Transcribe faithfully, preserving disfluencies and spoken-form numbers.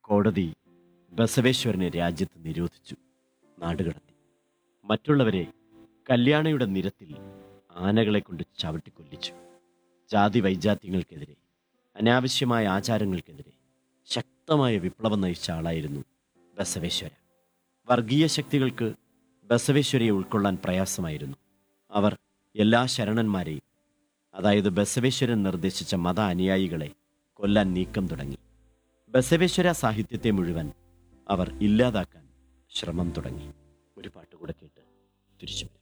കോടതി ബസവേശ്വരനെ രാജ്യത്ത് നിരോധിച്ചു, നാടുകടത്തി. മറ്റുള്ളവരെ കല്യാണയുടെ നിരത്തിൽ ആനകളെ കൊണ്ട് ചവിട്ടിക്കൊല്ലിച്ചു. ജാതി വൈജാത്യങ്ങൾക്കെതിരെ, അനാവശ്യമായ ആചാരങ്ങൾക്കെതിരെ ശക്തമായ വിപ്ലവം നയിച്ച ആളായിരുന്നു ബസവേശ്വര. വർഗീയ ശക്തികൾക്ക് ബസവേശ്വരയെ ഉൾക്കൊള്ളാൻ പ്രയാസമായിരുന്നു. അവർ എല്ലാ ശരണന്മാരെയും, അതായത് ബസവേശ്വരൻ നിർദ്ദേശിച്ച മത അനുയായികളെ കൊല്ലാൻ നീക്കം തുടങ്ങി. ബസവേശ്വര സാഹിത്യത്തെ മുഴുവൻ അവർ ഇല്ലാതാക്കാൻ ശ്രമം തുടങ്ങി. ഒരു പാട്ട് കൂടെ കേട്ട് തിരിച്ചു വരാം.